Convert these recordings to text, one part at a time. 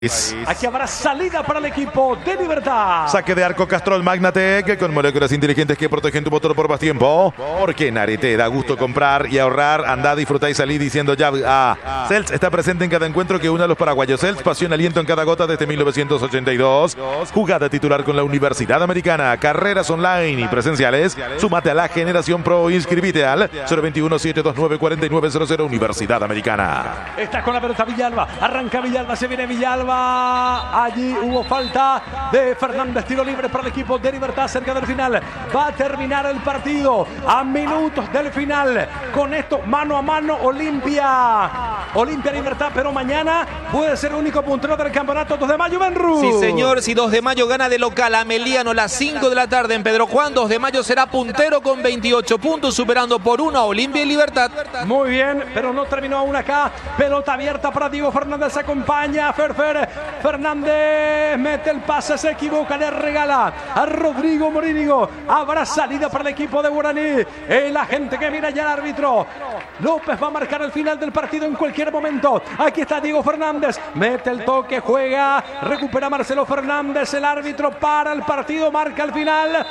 Aquí habrá salida para el equipo de Libertad. Saque de arco Castrol Magnatec con moléculas inteligentes que protegen tu motor por más tiempo. Porque en Arete da gusto comprar y ahorrar. Andá, disfrutá y salí diciendo ya. Celts está presente en cada encuentro que une a los paraguayos. Celts, pasión, aliento en cada gota desde 1982. Jugada titular con la Universidad Americana. Carreras online y presenciales. Súmate a la Generación Pro. Inscribite al 021-729-4900 Universidad Americana. Estás con la pelota Villalba. Arranca Villalba, se viene Villalba. Allí hubo falta de Fernández, tiro libre para el equipo de Libertad cerca del final. Va a terminar el partido a minutos del final. Con esto mano a mano Olimpia Libertad, pero mañana puede ser el único puntero del campeonato. 2 de mayo, Benru. Sí, señor, si 2 de mayo gana de local a Meliano a las 5 de la tarde en Pedro Juan, 2 de mayo será puntero con 28 puntos, superando por 1 a Olimpia y Libertad. Muy bien, pero no terminó aún acá. Pelota abierta para Diego Fernández, acompaña a Fernández mete el pase, se equivoca, le regala a Rodrigo Morínigo. Habrá salida para el equipo de Guaraní. El agente que mira ya al árbitro. López va a marcar el final del partido en cualquier momento. Aquí está Diego Fernández, mete el toque, juega, recupera Marcelo Fernández. El árbitro para el partido, marca el final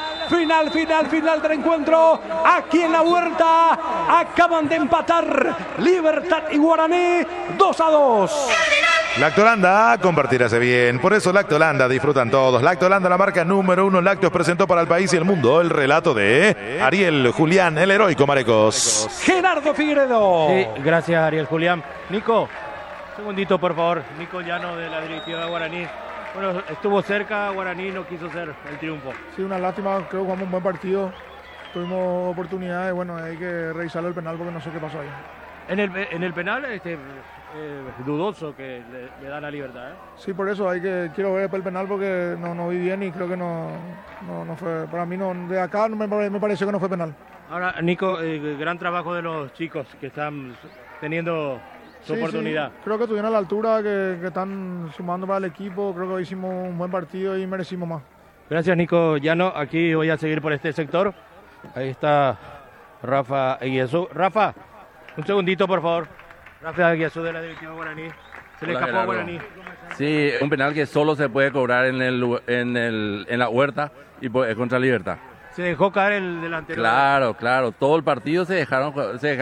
del encuentro. Aquí en la Huerta acaban de empatar Libertad y Guaraní 2-2. Lactolanda, compartirse bien. Por eso Lactolanda disfrutan todos. Lactolanda, la marca número 1. Lácteos presentó para el país y el mundo el relato de Ariel Julián, el heroico Marecos. Gerardo Figueredo. Sí, gracias Ariel Julián. Nico, un segundito por favor. Nico Llano de la directiva de Guaraní. Bueno, estuvo cerca, Guaraní no quiso ser el triunfo. Sí, una lástima, creo que jugamos un buen partido. Tuvimos oportunidades, bueno, hay que revisarlo el penal porque no sé qué pasó ahí. En el penal, dudoso que le dan la libertad, ¿eh? Sí, por eso quiero ver el penal porque no vi bien y creo que no fue, para mí no, de acá me pareció que no fue penal. Ahora, Nico, gran trabajo de los chicos que están teniendo su oportunidad. Sí, creo que estuvieron a la altura, que están sumando para el equipo, creo que hicimos un buen partido y merecimos más. Gracias, Nico Llano. Aquí voy a seguir por este sector. Ahí está Rafa Eguiazú. Rafa, un segundito, por favor. Rafa Eguiazú de la directiva Guaraní. Se le escapó a Guaraní. Sí, un penal que solo se puede cobrar en la Huerta y es contra Libertad. Se dejó caer el delantero. Claro. Todo el partido se dejaron.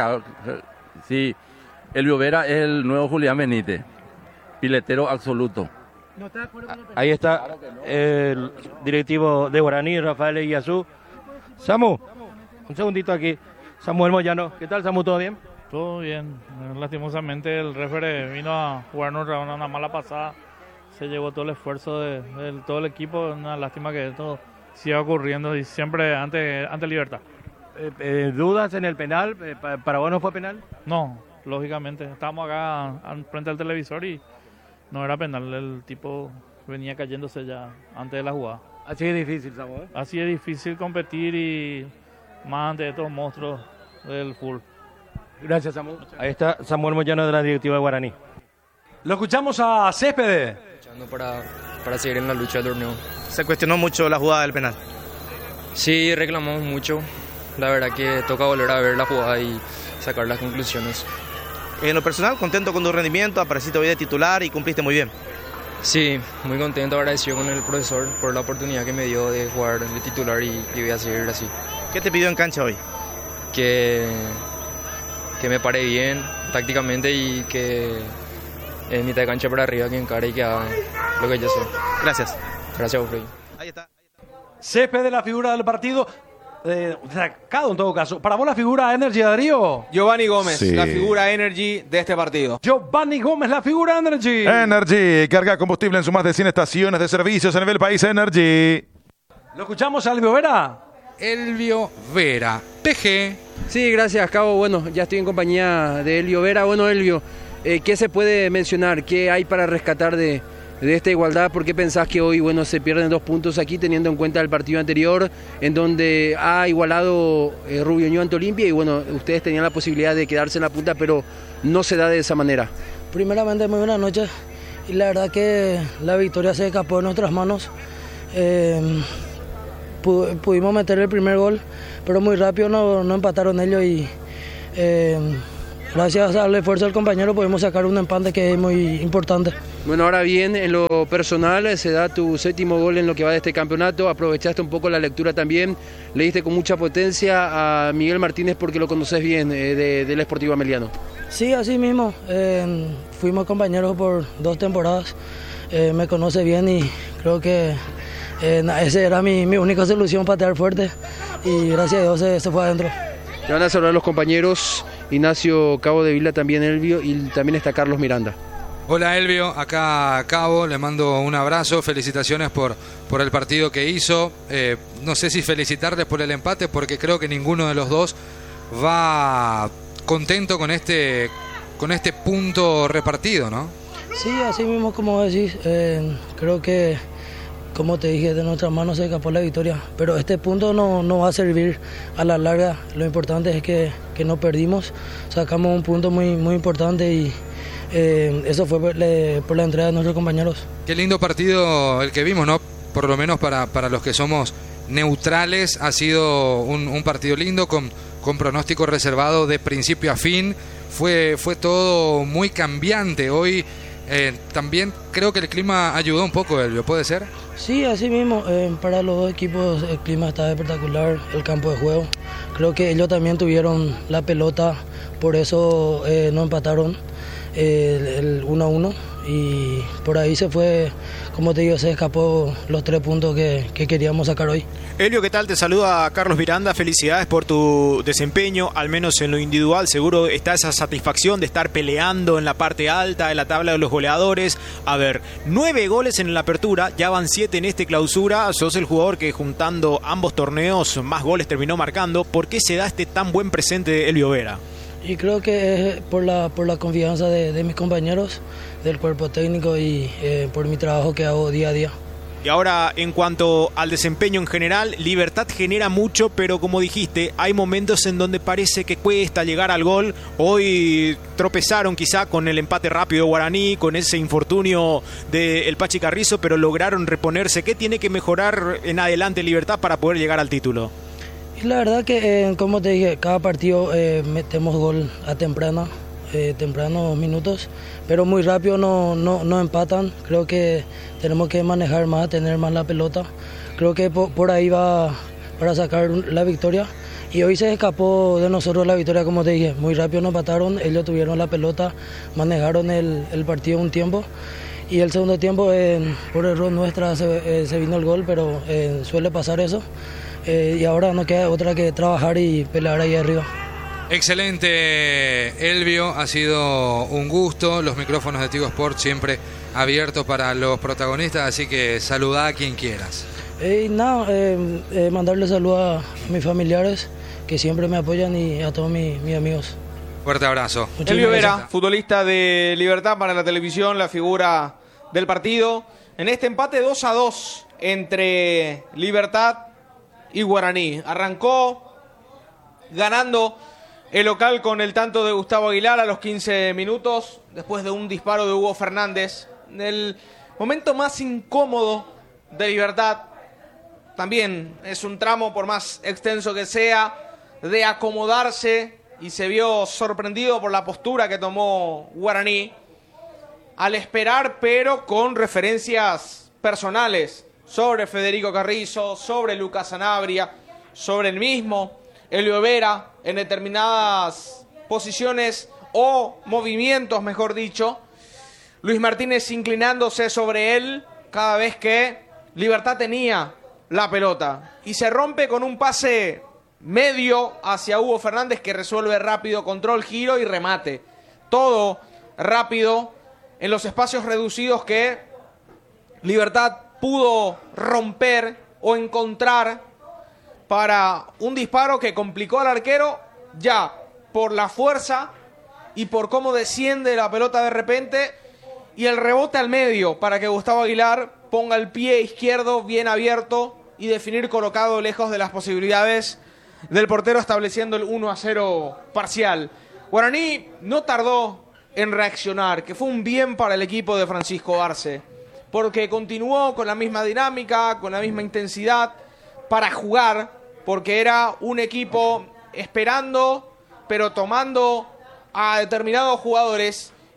Sí, Elvio Vera es el nuevo Julián Benítez. Piletero absoluto. ¿No está de acuerdo con el penal? Ahí está el directivo de Guaraní, Rafael Eguiazú. Samu, un segundito aquí. Samuel Moyano. ¿Qué tal, Samu? ¿Todo bien? Todo bien. Lastimosamente el referee vino a jugarnos una mala pasada. Se llevó todo el esfuerzo de todo el equipo. Una lástima que esto siga ocurriendo y siempre ante Libertad. ¿Dudas en el penal? ¿Para vos no fue penal? No, lógicamente. Estábamos acá frente al televisor y no era penal. El tipo venía cayéndose ya antes de la jugada. Así es difícil, Samuel. Así es difícil competir y más ante estos monstruos del fútbol. Gracias, Samuel. Ahí está Samuel Moyano de la directiva de Guaraní. Lo escuchamos a Céspedes. Para seguir en la lucha del torneo. Se cuestionó mucho la jugada del penal. Sí, reclamamos mucho. La verdad que toca volver a ver la jugada y sacar las conclusiones. En lo personal, contento con tu rendimiento, apareciste hoy de titular y cumpliste muy bien. Sí, muy contento, agradecido con el profesor por la oportunidad que me dio de jugar de titular y voy a seguir así. ¿Qué te pidió en cancha hoy? Que me pare bien tácticamente y que en mitad de cancha para arriba que encare y que haga lo que yo sé. Gracias. Gracias, Freddy. Ahí está. Céspedes, la figura del partido. Sacado en todo caso. ¿Para vos la figura Energy, Darío? Giovanni Gómez, Sí. la figura Energy de este partido. Giovanni Gómez, la figura Energy. Energy, carga combustible en sus más de 100 estaciones de servicios a nivel país. Energy. Lo escuchamos a Elvio Vera. Elvio Vera, TG. Sí, gracias, Cabo. Bueno, ya estoy en compañía de Elvio Vera. Bueno, Elvio, ¿qué se puede mencionar? ¿Qué hay para rescatar de esta igualdad? ¿Por qué pensás que hoy, se pierden 2 puntos aquí, teniendo en cuenta el partido anterior, en donde ha igualado Rubio Ñu ante Olimpia y, ustedes tenían la posibilidad de quedarse en la punta, pero no se da de esa manera? Primeramente, muy buenas noches. Y la verdad que la victoria se escapó de nuestras manos. Pudimos meter el primer gol, pero muy rápido no empataron ellos y gracias al esfuerzo del compañero pudimos sacar un empate que es muy importante. Bueno, ahora bien, en lo personal se da tu 7º gol en lo que va de este campeonato, aprovechaste un poco la lectura también, le diste con mucha potencia a Miguel Martínez porque lo conoces bien del Sportivo Ameliano. Sí, así mismo, fuimos compañeros por 2 temporadas, me conoce bien y creo que esa era mi única solución, patear fuerte, y gracias a Dios se fue adentro. Te van a saludar los compañeros Ignacio Cabo de Vila, también Elvio, y también está Carlos Miranda. Hola Elvio, acá Cabo, le mando un abrazo, felicitaciones por el partido que hizo. No sé si felicitarles por el empate porque creo que ninguno de los dos va contento con este punto repartido, ¿no? Sí, así mismo como decís, creo que, como te dije, de nuestras manos se escapó la victoria, pero este punto no va a servir a la larga. Lo importante es que no perdimos, sacamos un punto muy, muy importante y eso fue por la entrega de nuestros compañeros. Qué lindo partido el que vimos, ¿no? Por lo menos para los que somos neutrales, ha sido un partido lindo con pronóstico reservado de principio a fin. Fue todo muy cambiante. Hoy también creo que el clima ayudó un poco, Elvio, ¿puede ser? Sí, así mismo, para los dos equipos el clima está espectacular, el campo de juego. Creo que ellos también tuvieron la pelota, por eso no empataron el 1-1 y por ahí se fue, como te digo, se escapó los 3 puntos que queríamos sacar hoy. Elvio, ¿qué tal? Te saluda Carlos Miranda, felicidades por tu desempeño, al menos en lo individual. Seguro está esa satisfacción de estar peleando en la parte alta de la tabla de los goleadores. A ver, 9 goles en la apertura, ya van 7 en este clausura. Sos el jugador que juntando ambos torneos más goles terminó marcando. ¿Por qué se da este tan buen presente de Elvio Vera? Y creo que es por la confianza de mis compañeros, del cuerpo técnico y por mi trabajo que hago día a día. Y ahora, en cuanto al desempeño en general, Libertad genera mucho, pero como dijiste, hay momentos en donde parece que cuesta llegar al gol. Hoy tropezaron quizá con el empate rápido de Guaraní, con ese infortunio del Pachi Carrizo, pero lograron reponerse. ¿Qué tiene que mejorar en adelante Libertad para poder llegar al título? Y la verdad que, como te dije, cada partido metemos gol a tempranos minutos, pero muy rápido no empatan. Creo que tenemos que manejar más, tener más la pelota. Creo que por ahí va para sacar la victoria. Y hoy se escapó de nosotros la victoria, como te dije. Muy rápido nos empataron, ellos tuvieron la pelota, manejaron el partido un tiempo. Y el segundo tiempo, por error nuestra, se vino el gol, pero suele pasar eso. Y ahora no queda otra que trabajar y pelear ahí arriba. Excelente, Elvio, ha sido un gusto. Los micrófonos de Tigo Sport siempre abiertos para los protagonistas, así que saludá a quien quieras. Mandarle saludos a mis familiares que siempre me apoyan y a todos mis amigos. Fuerte abrazo. Elvio Vera, futbolista de Libertad para la televisión, la figura del partido. En este empate 2-2 entre Libertad y Guaraní. Arrancó ganando el local con el tanto de Gustavo Aguilar a los 15 minutos, después de un disparo de Hugo Fernández. En el momento más incómodo de Libertad, también es un tramo, por más extenso que sea, de acomodarse, y se vio sorprendido por la postura que tomó Guaraní al esperar, pero con referencias personales sobre Federico Carrizo, sobre Lucas Sanabria, sobre el mismo Elvio Vera, en determinadas posiciones o movimientos, mejor dicho. Luis Martínez inclinándose sobre él cada vez que Libertad tenía la pelota. Y se rompe con un pase medio hacia Hugo Fernández, que resuelve rápido, control, giro y remate. Todo rápido en los espacios reducidos que Libertad pudo romper o encontrar para un disparo que complicó al arquero ya por la fuerza y por cómo desciende la pelota de repente, y el rebote al medio para que Gustavo Aguilar ponga el pie izquierdo bien abierto y definir colocado lejos de las posibilidades del portero, estableciendo el 1-0 parcial. Guaraní no tardó en reaccionar, que fue un bien para el equipo de Francisco Arce, porque continuó con la misma dinámica, con la misma intensidad para jugar, porque era un equipo esperando, pero tomando a determinados jugadores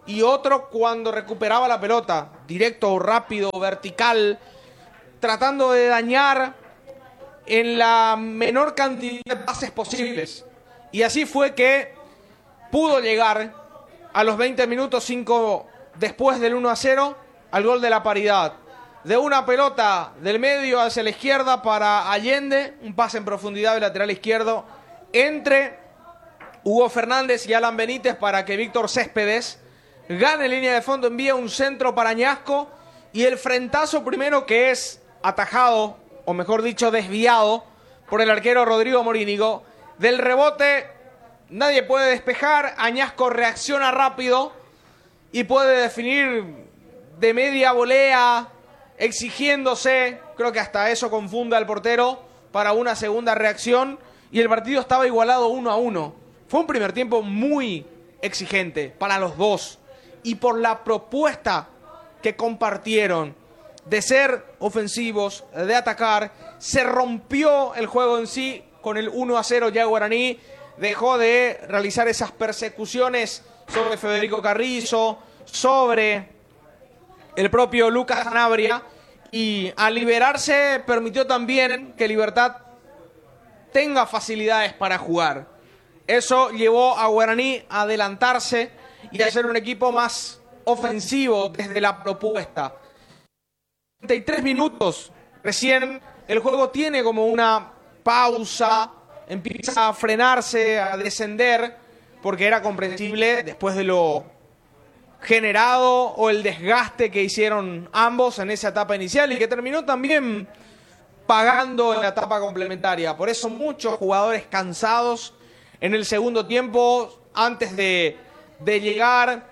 y otro cuando recuperaba la pelota, directo, rápido, vertical, tratando de dañar en la menor cantidad de pases posibles. Y así fue que pudo llegar a los 20 minutos, 5 después del 1-0, al gol de la paridad. De una pelota del medio hacia la izquierda para Allende, un pase en profundidad del lateral izquierdo entre Hugo Fernández y Alan Benítez para que Víctor Céspedes gane en línea de fondo, envía un centro para Añasco y el frentazo primero que es atajado, o mejor dicho desviado, por el arquero Rodrigo Morínigo. Del rebote nadie puede despejar, Añasco reacciona rápido y puede definir de media volea, exigiéndose, creo que hasta eso confunde al portero para una segunda reacción, y el partido estaba igualado 1-1. Fue un primer tiempo muy exigente para los dos, y por la propuesta que compartieron de ser ofensivos, de atacar, se rompió el juego en sí con el 1-0 ya Guaraní, dejó de realizar esas persecuciones sobre Federico Carrizo, sobre el propio Lucas Sanabria, y al liberarse permitió también que Libertad tenga facilidades para jugar. Eso llevó a Guaraní a adelantarse y a ser un equipo más ofensivo desde la propuesta. 33 minutos, recién el juego tiene como una pausa, empieza a frenarse, a descender, porque era comprensible después de lo generado o el desgaste que hicieron ambos en esa etapa inicial y que terminó también pagando en la etapa complementaria. Por eso muchos jugadores cansados en el segundo tiempo antes de llegar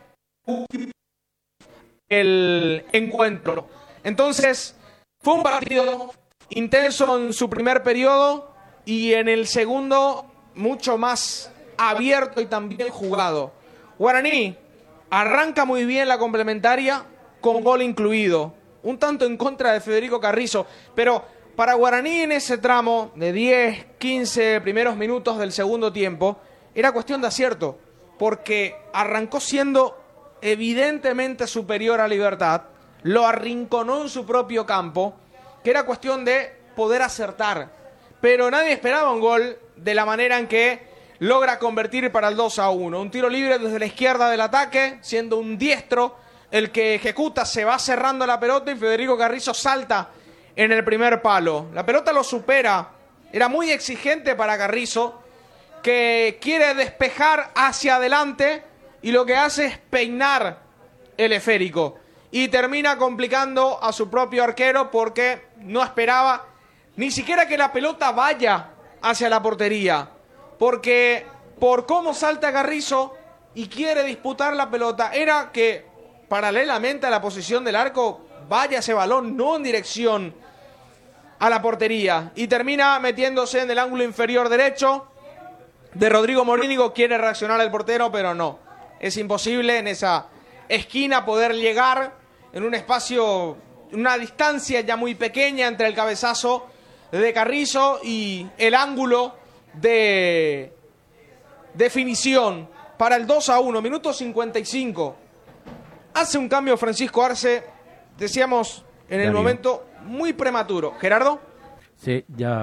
el encuentro. Entonces fue un partido intenso en su primer periodo y en el segundo mucho más abierto y también jugado. Guaraní arranca muy bien la complementaria con gol incluido. Un tanto en contra de Federico Carrizo. Pero para Guaraní en ese tramo de 10, 15 primeros minutos del segundo tiempo era cuestión de acierto. Porque arrancó siendo evidentemente superior a Libertad. Lo arrinconó en su propio campo. Que era cuestión de poder acertar. Pero nadie esperaba un gol de la manera en que logra convertir para el 2-1. Un tiro libre desde la izquierda del ataque, siendo un diestro el que ejecuta, se va cerrando la pelota y Federico Carrizo salta en el primer palo. La pelota lo supera, era muy exigente para Carrizo, que quiere despejar hacia adelante y lo que hace es peinar el esférico. Y termina complicando a su propio arquero porque no esperaba ni siquiera que la pelota vaya hacia la portería. Porque por cómo salta Carrizo y quiere disputar la pelota, era que paralelamente a la posición del arco vaya ese balón, no en dirección a la portería. Y termina metiéndose en el ángulo inferior derecho de Rodrigo Morínigo. Quiere reaccionar el portero, pero no. Es imposible en esa esquina poder llegar en un espacio, una distancia ya muy pequeña entre el cabezazo de Carrizo y el ángulo de definición para el 2-1, minuto 55. Hace un cambio Francisco Arce, decíamos en el momento muy prematuro. Gerardo. Sí, ya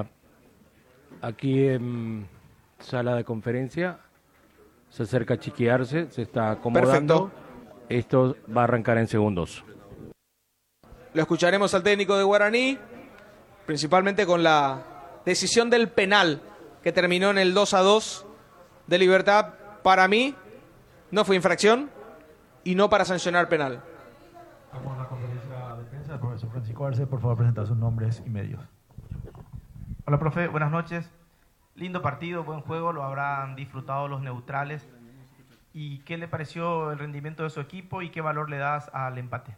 aquí en sala de conferencia se acerca a Chiqui Arce, se está acomodando. Perfecto. Esto va a arrancar en segundos. Lo escucharemos al técnico de Guaraní, principalmente con la decisión del penal que terminó en el 2-2 de Libertad. Para mí no fue infracción y no para sancionar penal. Vamos a la conferencia de prensa del profesor Francisco Arce. Por favor, presentar sus nombres y medios. Hola, profe. Buenas noches. Lindo partido, buen juego. Lo habrán disfrutado los neutrales. ¿Y qué le pareció el rendimiento de su equipo y qué valor le das al empate?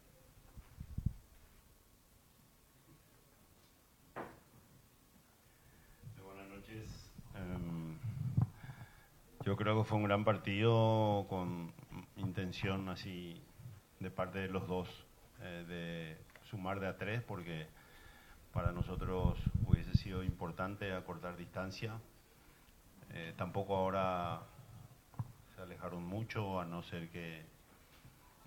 Yo creo que fue un gran partido con intención así de parte de los dos de sumar de a 3 porque para nosotros hubiese sido importante acortar distancia. Tampoco ahora se alejaron mucho, a no ser que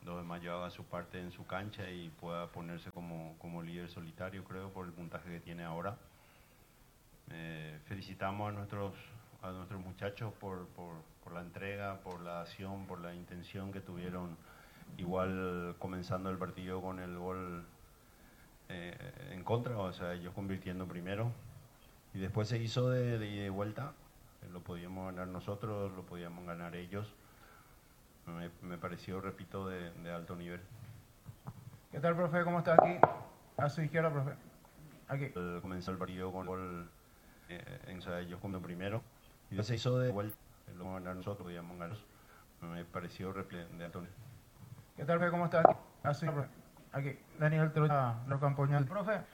Los demás haga su parte en su cancha y pueda ponerse como líder solitario, creo, por el puntaje que tiene ahora. Felicitamos a nuestros muchachos por la entrega, por la acción, por la intención que tuvieron, igual comenzando el partido con el gol en contra, o sea, ellos convirtiendo primero, y después se hizo de vuelta. Lo podíamos ganar nosotros, lo podíamos ganar ellos. Me pareció, repito, de alto nivel. ¿Qué tal, profe? ¿Cómo está aquí? A su izquierda, profe. Aquí. Comenzó el partido con gol, o sea, ellos como primero, y después se hizo de vuelta. Lo podíamos ganar nosotros, podíamos ganar. Me pareció de alto nivel. ¿Qué tal, profe? ¿Cómo está aquí? A su izquierda, profe. Aquí. Daniel Trucha, lo acompañó el profe.